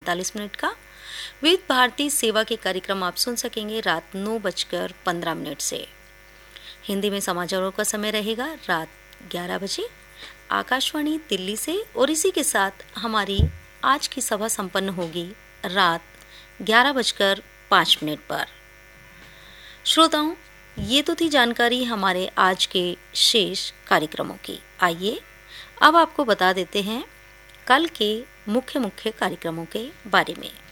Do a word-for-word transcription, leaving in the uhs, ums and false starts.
पैंतालीस मिनट का। विविध भारती सेवा के कार्यक्रम आप सुन सकेंगे रात नौ बजकर पंद्रह मिनट से। हिंदी में समाचारों का समय रहेगा रात ग्यारह बजे आकाशवाणी दिल्ली से, और इसी के साथ हमारी आज की सभा संपन्न होगी रात ग्यारह बजकर पाँच मिनट पर। श्रोताओं, ये तो थी जानकारी हमारे आज के शेष कार्यक्रमों की। आइए अब आपको बता देते हैं कल के मुख्य मुख्य कार्यक्रमों के बारे में।